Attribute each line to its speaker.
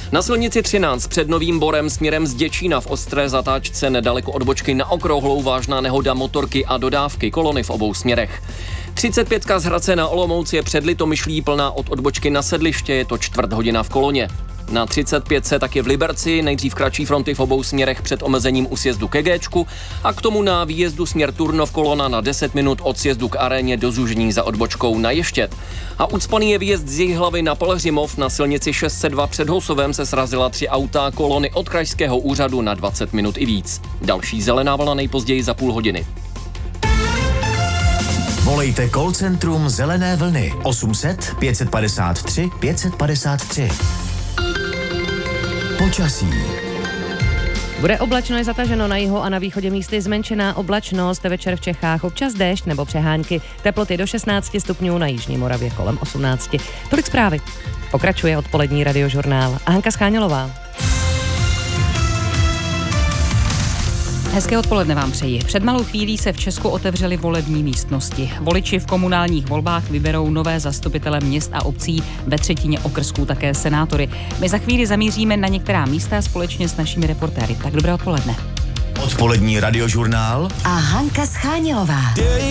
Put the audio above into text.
Speaker 1: Na silnici 13 před Novým Borem směrem z Děčína v ostré zatáčce nedaleko odbočky na Okrouhlou vážná nehoda motorky a dodávky, kolony v obou směrech. 35 z Hradce na Olomouci je před Litomyšlí plná od odbočky na Sedliště, je to čtvrt hodina v koloně. Na 35 se taky v Liberci, nejdřív kratší fronty v obou směrech před omezením u sjezdu ke Géčku a k tomu na výjezdu směr Turnov kolona na 10 minut od sjezdu k aréně do Zúžní za odbočkou na Ještěd. A ucpaný je výjezd z Jihlavy na Pelhřimov, na silnici 602 před Husovem se srazila 3 auta, kolony od krajského úřadu na 20 minut i víc. Další zelená vlna nejpozději za půl hodiny.
Speaker 2: Volejte call centrum Zelené vlny 800 553 553. Počasí.
Speaker 3: Bude oblačno, je zataženo na jihu a na východě místy zmenšená oblačnost, večer v Čechách občas déšť nebo přehánky, teploty do 16 stupňů, na jižní Moravě kolem 18. Tolik zprávy. Pokračuje odpolední radiožurnál a Hanka Schánělová.
Speaker 4: Hezké odpoledne vám přeji. Před malou chvílí se v Česku otevřely volební místnosti. Voliči v komunálních volbách vyberou nové zastupitele měst a obcí, ve třetině okrsků také senátory. My za chvíli zamíříme na některá místa společně s našimi reportéry. Tak dobré odpoledne.
Speaker 2: Odpolední radiožurnál
Speaker 5: a Hanka Schánělová.